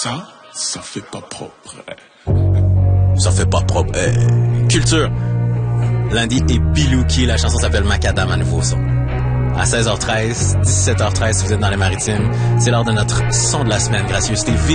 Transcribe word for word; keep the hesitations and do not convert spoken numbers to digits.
Ça, ça fait pas propre. Ça fait pas propre. Hey. Culture. Lundi et Bilouki, la chanson s'appelle Macadam à nouveau son. À seize heures treize, dix-sept heures treize si vous êtes dans les maritimes, c'est l'heure de notre son de la semaine. Gracieuseté